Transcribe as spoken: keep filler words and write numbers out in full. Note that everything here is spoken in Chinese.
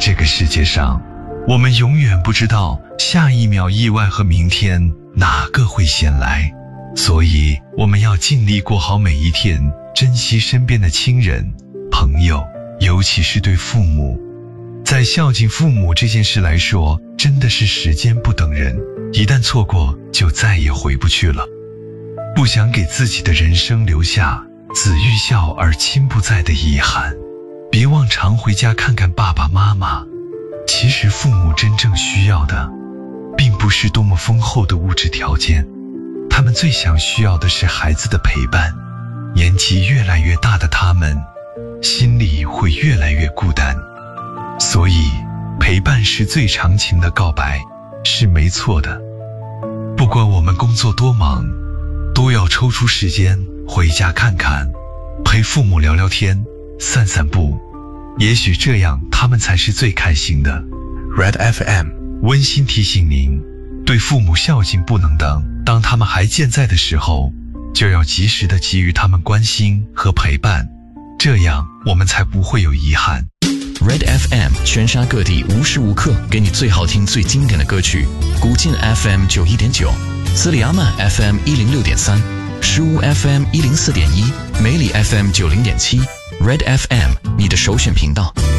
这个世界上，我们永远不知道下一秒意外和明天哪个会先来，所以我们要尽力过好每一天，珍惜身边的亲人、朋友，尤其是对父母。在孝敬父母这件事来说，真的是时间不等人，一旦错过就再也回不去了。不想给自己的人生留下子欲孝而亲不在的遗憾，别忘常回家看看爸爸妈妈。其实父母真正需要的并不是多么丰厚的物质条件，他们最想需要的是孩子的陪伴。年纪越来越大的他们，心里会越来越孤单，所以陪伴是最长情的告白，是没错的。不管我们工作多忙，都要抽出时间回家看看，陪父母聊聊天，散散步，也许这样他们才是最开心的。 Red F M 温馨提醒您，对父母孝敬不能等，当他们还健在的时候，就要及时的给予他们关心和陪伴，这样我们才不会有遗憾。 Red F M 全沙各地无时无刻给你最好听最经典的歌曲。古晋 F M 九一点九，斯里阿曼 F M 一零六点三，石屋 F M 一零四点一，梅里 F M 九零点七， Red F M 你的首选频道。